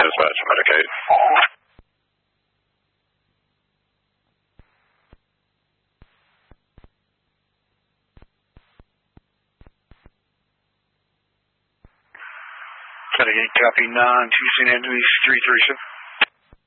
Dispatch, Medicaid. Medicaid, copy 9, St. Anthony's 337.